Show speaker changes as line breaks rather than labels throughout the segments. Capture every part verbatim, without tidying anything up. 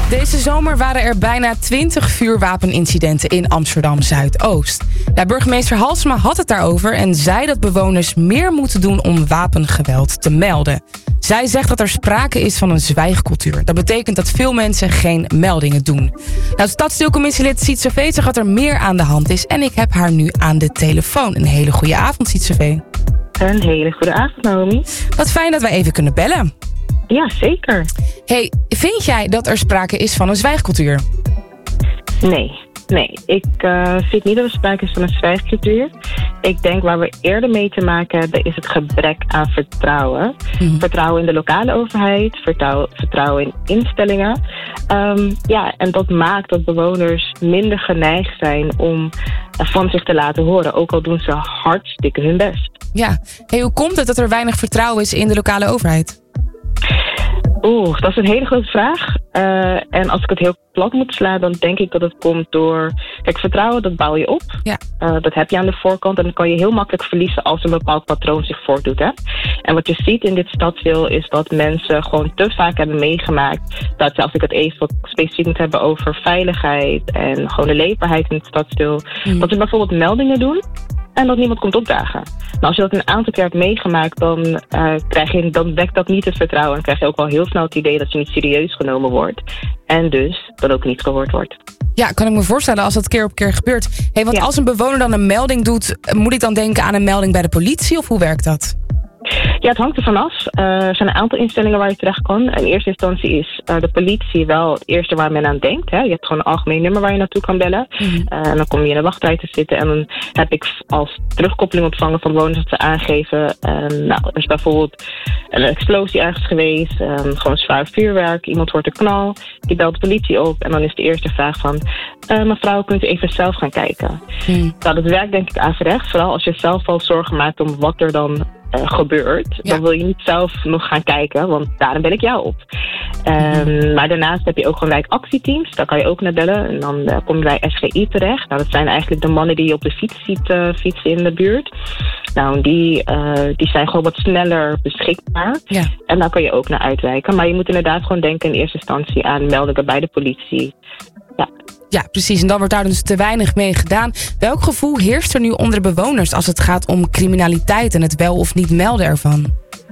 Deze zomer waren er bijna twintig vuurwapenincidenten in Amsterdam-Zuidoost. Ja, burgemeester Halsema had het daarover en zei dat bewoners meer moeten doen om wapengeweld te melden. Zij zegt dat er sprake is van een zwijgcultuur. Dat betekent dat veel mensen geen meldingen doen. Nou, stadsdeelcommissielid Sietse V zegt dat er meer aan de hand is en ik heb haar nu aan de telefoon. Een hele goede avond, Sietse V.
Een hele goede avond, Naomi.
Wat fijn dat wij even kunnen bellen.
Ja, zeker.
Hey, vind jij dat er sprake is van een zwijgcultuur?
Nee, nee. Ik uh, vind niet dat er sprake is van een zwijgcultuur. Ik denk waar we eerder mee te maken hebben is het gebrek aan vertrouwen. Mm. Vertrouwen in de lokale overheid, vertrouwen, vertrouwen in instellingen. Um, ja, en dat maakt dat bewoners minder geneigd zijn om van zich te laten horen. Ook al doen ze hartstikke hun best.
Ja, hey, hoe komt het dat er weinig vertrouwen is in de lokale overheid?
Oeh, dat is een hele grote vraag. Uh, en als ik het heel plat moet slaan, dan denk ik dat het komt door... Kijk, vertrouwen, dat bouw je op.
Ja.
Uh, dat heb je aan de voorkant en dat kan je heel makkelijk verliezen als een bepaald patroon zich voordoet. Hè? En wat je ziet in dit stadsdeel is dat mensen gewoon te vaak hebben meegemaakt dat, als ik het even wat specifiek moet hebben over veiligheid en gewoon de leefbaarheid in het stadsdeel, mm. dat ze bijvoorbeeld meldingen doen en dat niemand komt opdagen. Maar als je dat een aantal keer hebt meegemaakt, dan, uh, krijg je, dan wekt dat niet het vertrouwen. En krijg je ook wel heel snel het idee dat je niet serieus genomen wordt. En dus dat ook niet gehoord wordt.
Ja, kan ik me voorstellen als dat keer op keer gebeurt. Hey, want ja. Als een bewoner dan een melding doet, moet ik dan denken aan een melding bij de politie? Of hoe werkt dat?
Ja, het hangt ervan af. Uh, er zijn een aantal instellingen waar je terecht kan. In eerste instantie is uh, de politie wel het eerste waar men aan denkt. Hè. Je hebt gewoon een algemeen nummer waar je naartoe kan bellen. Mm-hmm. Uh, en dan kom je in de wachtrij te zitten. En dan heb ik als terugkoppeling ontvangen van bewoners dat ze aangeven. Uh, nou, er is bijvoorbeeld een explosie ergens geweest. Uh, gewoon zwaar vuurwerk. Iemand hoort een knal. Die belt de politie op. En dan is de eerste vraag van... Uh, mevrouw, kunt u even zelf gaan kijken? Mm. Nou, dat werkt denk ik averechts. Vooral als je zelf al zorgen maakt om wat er dan... Uh, gebeurt, ja. Dan wil je niet zelf nog gaan kijken, want daarom bel ik jou op. Um, mm-hmm. Maar daarnaast heb je ook gelijk actieteams, daar kan je ook naar bellen. En dan uh, kom je bij S G I terecht. Nou, dat zijn eigenlijk de mannen die je op de fiets ziet uh, fietsen in de buurt. Nou, die, uh, die zijn gewoon wat sneller beschikbaar. Ja. En daar kan je ook naar uitwijken. Maar je moet inderdaad gewoon denken in eerste instantie aan meldingen bij de politie. Ja.
Ja, precies. En dan wordt daar dus te weinig mee gedaan. Welk gevoel heerst er nu onder de bewoners als het gaat om criminaliteit en het wel of niet melden ervan?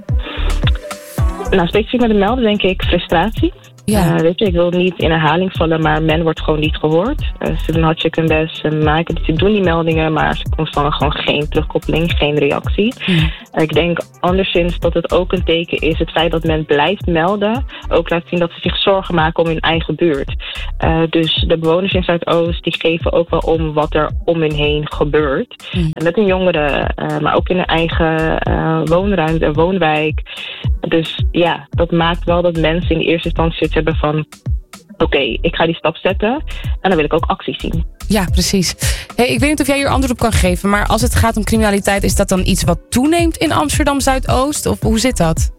Nou, specifiek met het melden denk ik frustratie. Ja. Uh, weet je, ik wil niet in herhaling vallen, maar men wordt gewoon niet gehoord. Uh, ze doen hartstikke hun best, ze maken, ze doen die meldingen, maar ze ontvangen gewoon geen terugkoppeling, geen reactie. Mm. Uh, ik denk anderszins dat het ook een teken is, het feit dat men blijft melden, ook laat zien dat ze zich zorgen maken om hun eigen buurt. Uh, dus de bewoners in Zuidoost, die geven ook wel om wat er om hen heen gebeurt. Mm. En met hun jongeren, uh, maar ook in hun eigen uh, woonruimte en woonwijk. Dus ja, dat maakt wel dat mensen in de eerste instantie het hebben van... Oké, okay, ik ga die stap zetten en dan wil ik ook actie zien.
Ja, precies. Hey, ik weet niet of jij hier antwoord op kan geven, maar als het gaat om criminaliteit, is dat dan iets wat toeneemt in Amsterdam-Zuidoost? Of hoe zit dat?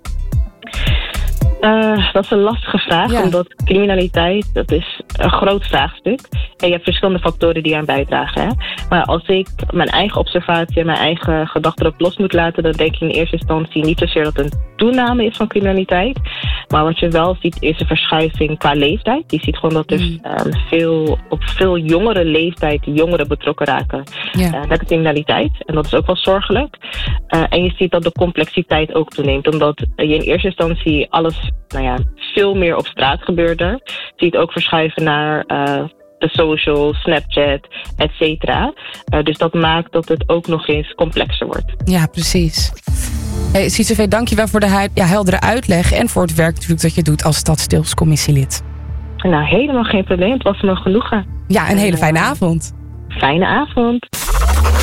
Uh, dat is een lastige vraag, ja. Omdat criminaliteit, dat is een groot vraagstuk. En je hebt verschillende factoren die aan bijdragen. Hè? Maar als ik mijn eigen observatie en mijn eigen gedachten erop los moet laten, dan denk ik in eerste instantie niet zozeer dat een toename is van criminaliteit. Maar wat je wel ziet is een verschuiving qua leeftijd. Je ziet gewoon dat er mm. um, veel, op veel jongere leeftijd jongeren betrokken raken ja. uh, met de criminaliteit. En dat is ook wel zorgelijk. Uh, en je ziet dat de complexiteit ook toeneemt. Omdat je in eerste instantie alles nou ja, veel meer op straat gebeurde. Je ziet ook verschuiven naar uh, de social, Snapchat, et cetera. Uh, dus dat maakt dat het ook nog eens complexer wordt.
Ja, precies. Hey, Sietse V, dank je wel voor de hu- ja, heldere uitleg en voor het werk natuurlijk dat je doet als stadsdeelscommissielid.
Nou, helemaal geen probleem. Het was me genoegen.
Ja, een hele fijne avond.
Fijne avond.